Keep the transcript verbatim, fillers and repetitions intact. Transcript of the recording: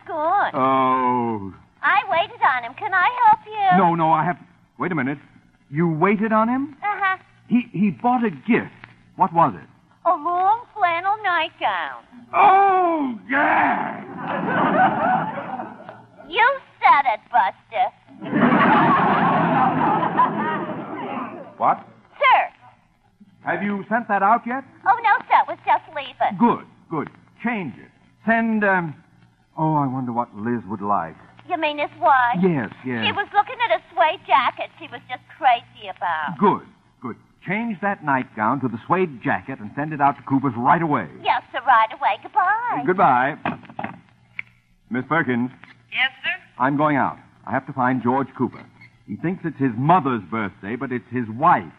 gone. Oh. I waited on him. Can I help you? No, no, I have... Wait a minute. You waited on him? Uh-huh. He he bought a gift. What was it? A long flannel nightgown. Oh, yeah! You said it, Buster. What? Sir. Have you sent that out yet? Oh, no, sir. Was just leaving. Good, good. Change it. Send, um... Oh, I wonder what Liz would like. You mean his wife? Yes, yes. She was looking at a suede jacket she was just crazy about. Good, good. Change that nightgown to the suede jacket and send it out to Cooper's right away. Yes, sir, right away. Goodbye. Uh, goodbye. Miss Perkins. Yes, sir? I'm going out. I have to find George Cooper. He thinks it's his mother's birthday, but it's his wife.